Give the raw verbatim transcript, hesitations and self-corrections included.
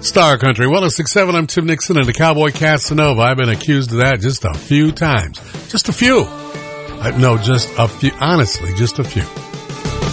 Star Country one oh six point seven. I'm Tim Nixon and the Cowboy Casanova. I've been accused of that just a few times. Just a few. Uh, no, just a few. Honestly, just a few.